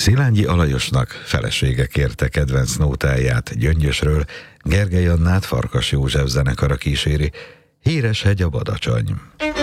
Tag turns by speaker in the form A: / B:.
A: Szilágyi Alajosnak felesége kérte kedvenc nótáját Gyöngyösről, Gergely Annát Farkas József zenekara kíséri, Híres hegy a Badacsony.